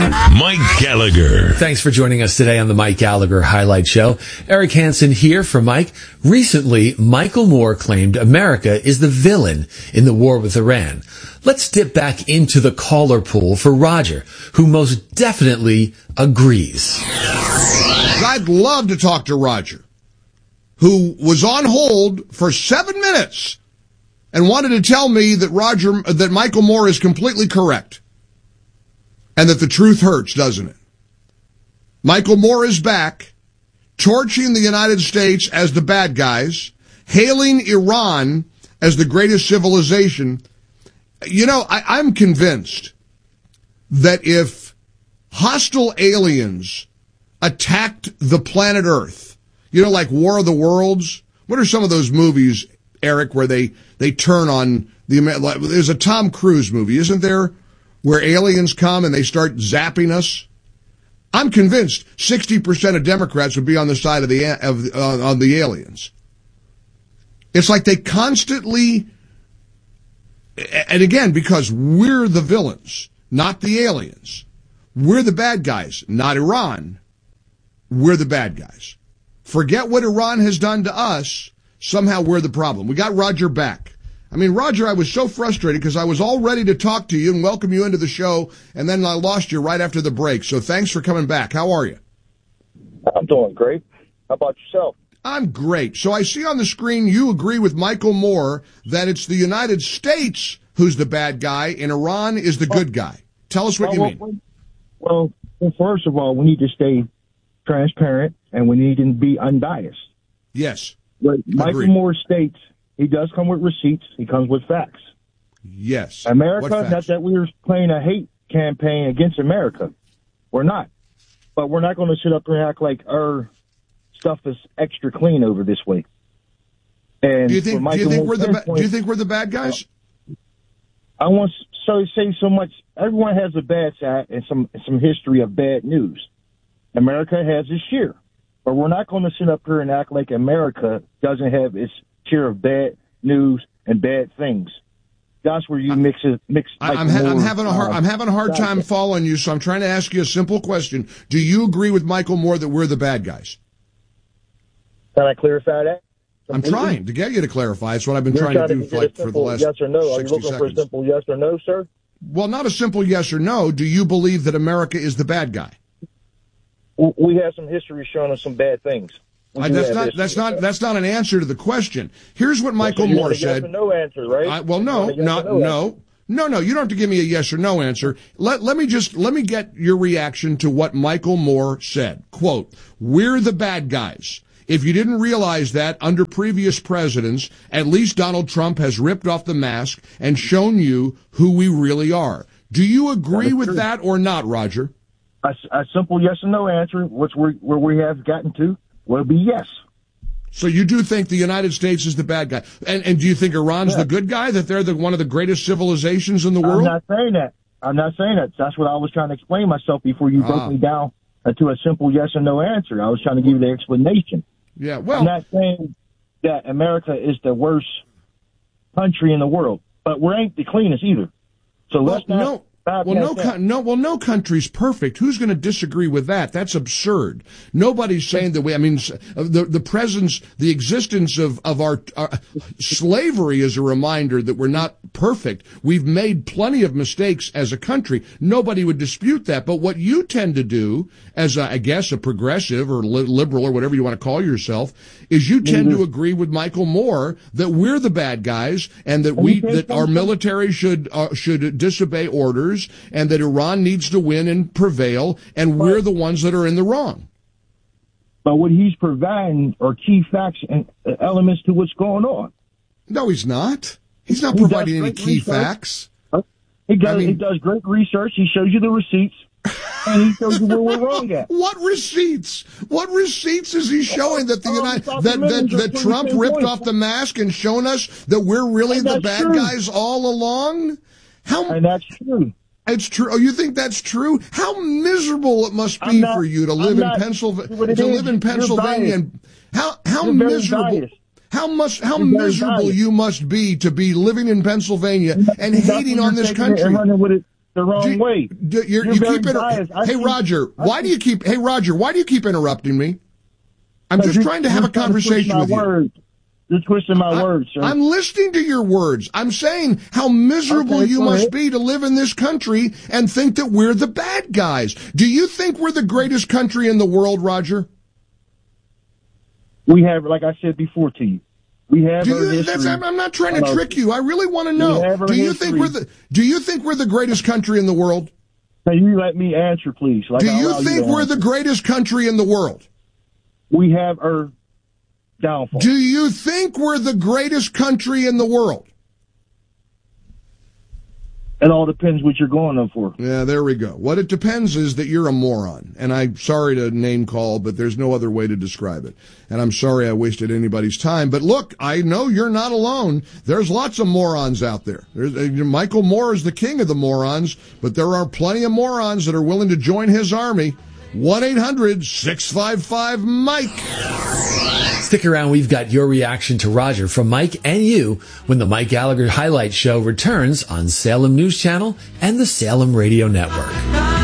Mike Gallagher. Thanks for joining us today on the Mike Gallagher Highlight Show. Eric Hansen here for Mike. Recently, Michael Moore claimed America is the villain in the war with Iran. Let's dip back into the caller pool for Roger, who most definitely agrees. I'd love to talk to Roger, who was on hold for 7 minutes and wanted to tell me that Michael Moore is completely correct. And that the truth hurts, doesn't it? Michael Moore is back, torching the United States as the bad guys, hailing Iran as the greatest civilization. You know, I'm convinced that if hostile aliens attacked the planet Earth, you know, like War of the Worlds, what are some of those movies, Eric, where they turn on there's a Tom Cruise movie, isn't there? Where aliens come and they start zapping us. I'm convinced 60% of Democrats would be on the side of the aliens. It's like they constantly, and again, because we're the villains, not the aliens. We're the bad guys, not Iran. We're the bad guys. Forget what Iran has done to us. Somehow we're the problem. We got Roger back. I mean, Roger, I was so frustrated because I was all ready to talk to you and welcome you into the show, and then I lost you right after the break. So thanks for coming back. How are you? I'm doing great. How about yourself? I'm great. So I see on the screen you agree with Michael Moore that it's the United States who's the bad guy and Iran is the good guy. Tell us what you mean. Well, first of all, we need to stay transparent and we need to be unbiased. Yes. Michael Moore states he does come with receipts. He comes with facts. Yes. America, not that we're playing a hate campaign against America. We're not. But we're not going to sit up and act like our stuff is extra clean over this way. And do you think we're the bad guys? I want to say so much. Everyone has a bad side and some history of bad news. America has its share. But we're not going to sit up here and act like America doesn't have its share of bad news and bad things. That's where you mix. I'm having a hard time following you, so I'm trying to ask you a simple question. Do you agree with Michael Moore that we're the bad guys? Can I clarify that? I'm trying to get you to clarify. It's what I've been trying to do for the last yes or no. 60 Are you looking seconds. for a simple yes or no, sir? Well, not a simple yes or no. Do you believe that America is the bad guy? We have some history showing us some bad things. That's not an answer to the question. Here's what Michael Moore said. Yes or no answer, right? No. You don't have to give me a yes or no answer. Let me get your reaction to what Michael Moore said. Quote, "We're the bad guys. If you didn't realize that under previous presidents, at least Donald Trump has ripped off the mask and shown you who we really are." Do you agree with that or not, Roger? A simple yes or no answer, which where we have gotten to, will be yes. So you do think the United States is the bad guy. And do you think Iran's the good guy, that they're one of the greatest civilizations in the world? I'm not saying that. That's what I was trying to explain myself before you broke me down to a simple yes or no answer. I was trying to give you the explanation. Yeah, well, I'm not saying that America is the worst country in the world, but we ain't the cleanest either. So let's not... no country's perfect. Who's going to disagree with that? That's absurd. Nobody's saying that the existence of our slavery is a reminder that we're not perfect. We've made plenty of mistakes as a country. Nobody would dispute that. But what you tend to do as a progressive or liberal or whatever you want to call yourself is you tend to agree with Michael Moore that we're the bad guys and that our military should disobey orders, and that Iran needs to win and prevail, and we're the ones that are in the wrong. But what he's providing are key facts and elements to what's going on. No, he's not. He's not providing any key facts. He does great research. He shows you the receipts, and he shows you where we're wrong at. What receipts? What receipts is he showing that that Trump ripped off the mask and shown us that we're really the bad guys all along? And that's true. It's true. Oh, you think that's true? How miserable it must be for you to live in Pennsylvania. And how miserable? How miserable you must be to be living in Pennsylvania and hating on this country. the wrong way. You keep Hey, Roger, why do you keep interrupting me? I'm just trying to have a conversation with you. You're twisting my words, sir. I'm listening to your words. I'm saying how miserable you must be to live in this country and think that we're the bad guys. Do you think we're the greatest country in the world, Roger? We have, like I said before to you, we have our history. I'm not trying to trick you. I really want to know. Do you think we're the greatest country in the world? Now you let me answer, please. Do you think we're the greatest country in the world? We have our downfall. Do you think we're the greatest country in the world? It all depends what you're going up for. Yeah, there we go. What it depends is that you're a moron. And I'm sorry to name call, but there's no other way to describe it. And I'm sorry I wasted anybody's time. But look, I know you're not alone. There's lots of morons out there. Michael Moore is the king of the morons, but there are plenty of morons that are willing to join his army. 1-800-655-MIKE. Stick around. We've got your reaction to Roger from Mike and you when the Mike Gallagher Highlight Show returns on Salem News Channel and the Salem Radio Network.